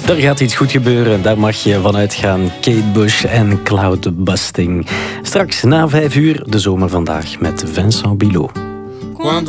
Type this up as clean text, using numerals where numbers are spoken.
Er gaat iets goed gebeuren, daar mag je van uitgaan. Kate Bush en Cloudbusting. Straks na 5 uur de zomer vandaag met Vincent Bilot.